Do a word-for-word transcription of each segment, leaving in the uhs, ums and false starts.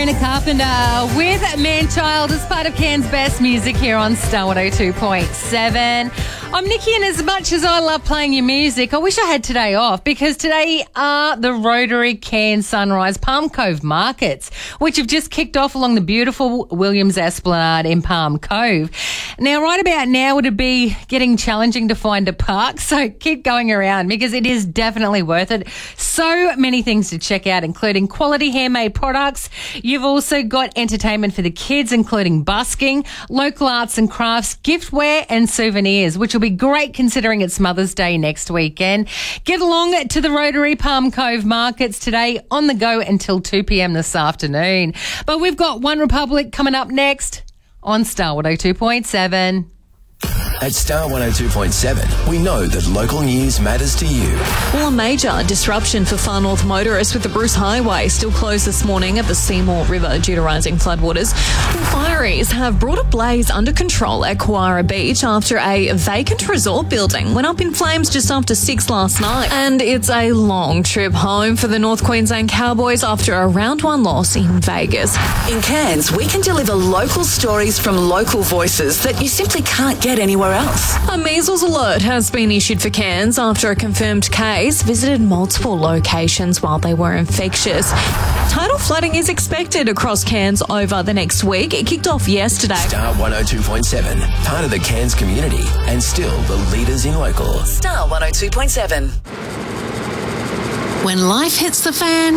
Sabrina Carpenter with Man-Child as part of Cairns' best music here on Star one oh two point seven. I'm Nikki, and as much as I love playing your music, I wish I had today off because today are the Rotary Cairns Sunrise Palm Cove markets, which have just kicked off along the beautiful Williams Esplanade in Palm Cove. Now, right about now, it'd be getting challenging to find a park, so keep going around because it is definitely worth it. So many things to check out, including quality handmade products. You've also got entertainment for the kids, including busking, local arts and crafts, giftware and souvenirs, which will be great considering it's Mother's Day next weekend. Get along to the Rotary Palm Cove markets today, on the go until two p.m. this afternoon. But we've got One Republic coming up next on Star one oh two point seven. At Star one oh two point seven, we know that local news matters to you. Well, a major disruption for Far North motorists with the Bruce Highway still closed this morning at the Seymour River due to rising floodwaters. Well, fireys have brought a blaze under control at Koara Beach after a vacant resort building went up in flames just after six last night. And it's a long trip home for the North Queensland Cowboys after a round one loss in Vegas. In Cairns, we can deliver local stories from local voices that you simply can't get anywhere else. A measles alert has been issued for Cairns after a confirmed case visited multiple locations while they were infectious. Tidal flooding is expected across Cairns over the next week. It kicked off yesterday. Star one oh two point seven, part of the Cairns community and still the leaders in local. Star one oh two point seven. When life hits the fan,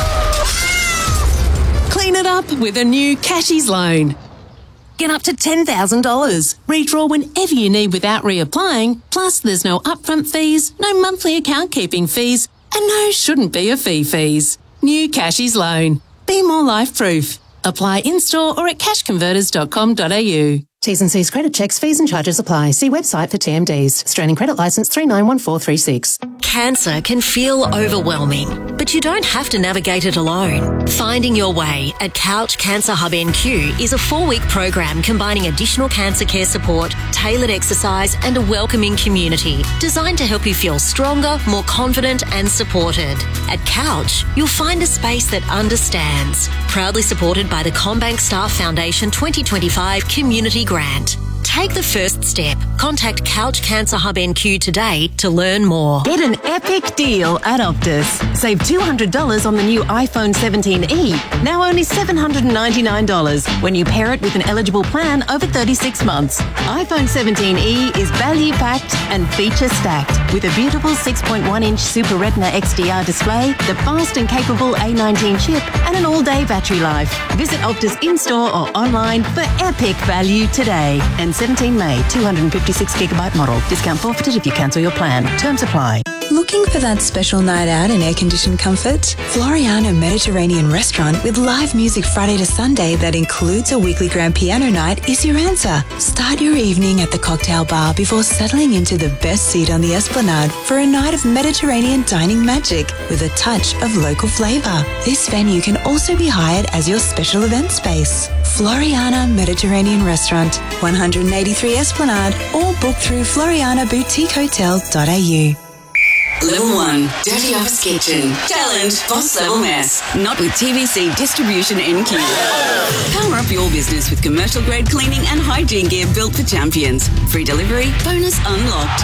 clean it up with a new Cashies loan. Get up to ten thousand dollars. Redraw whenever you need without reapplying. Plus, there's no upfront fees, no monthly account keeping fees, and no shouldn't be a fee fees. New Cashies loan. Be more life-proof. Apply in-store or at cash converters dot com dot a u. T's and C's credit checks, fees and charges apply. See website for T M Ds. Australian Credit Licence three nine one four three six. Cancer can feel overwhelming, but you don't have to navigate it alone. Finding Your Way at Couch Cancer Hub N Q is a four-week program combining additional cancer care support, tailored exercise and a welcoming community designed to help you feel stronger, more confident and supported. At Couch, you'll find a space that understands. Proudly supported by the CommBank Staff Foundation twenty twenty-five Community Grant. Take the first step. Contact Couch Cancer Hub N Q today to learn more. Get an epic deal at Optus. Save two hundred dollars on the new iPhone seventeen e, now only seven hundred ninety-nine dollars when you pair it with an eligible plan over thirty-six months. iPhone seventeen e is value-packed and feature-stacked with a beautiful six point one inch Super Retina X D R display, the fast and capable A nineteen chip, and an all-day battery life. Visit Optus in-store or online for epic value today. And seventeen May, two hundred fifty-six gigabyte model. Discount forfeited if you cancel your plan. Terms apply. Looking for that special night out in air-conditioned comfort? Floriana Mediterranean Restaurant with live music Friday to Sunday that includes a weekly grand piano night is your answer. Start your evening at the cocktail bar before settling into the best seat on the Esplanade for a night of Mediterranean dining magic with a touch of local flavour. This venue can also be hired as your special event space. Floriana Mediterranean Restaurant, one eighty-three Esplanade, or book through floriana boutique hotel dot a u. Level one, Dirty Office Kitchen. Challenge, boss level mess. Not with T V C Distribution N Q. Power up your business with commercial grade cleaning and hygiene gear built for champions. Free delivery, bonus unlocked.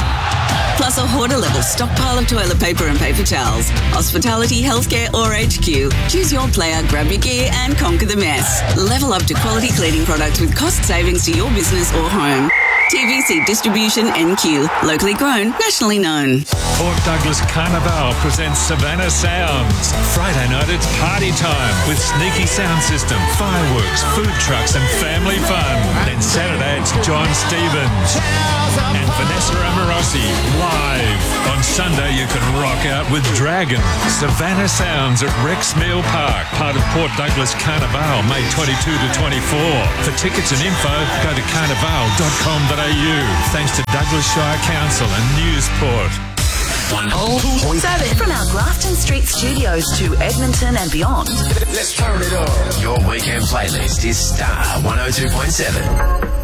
Plus a hoarder level stockpile of toilet paper and paper towels. Hospitality, healthcare or H Q. Choose your player, grab your gear and conquer the mess. Level up to quality cleaning products with cost savings to your business or home. T V C Distribution N Q. Locally grown, nationally known. Port Douglas Carnival presents Savannah Sounds. Friday night it's party time with sneaky sound system, fireworks, food trucks and family fun. Then Saturday it's John Stevens and Vanessa Amorosi live. On Sunday you can rock out with Dragon. Savannah Sounds at Rexmeal Park, part of Port Douglas Carnival, May twenty-second to twenty-fourth. For tickets and info, go to carnival dot com dot a u. Thanks to Douglas Shire Council and Newsport. From our Grafton Street studios to Edmonton and beyond. Let's turn it on. Your weekend playlist is Star one oh two point seven.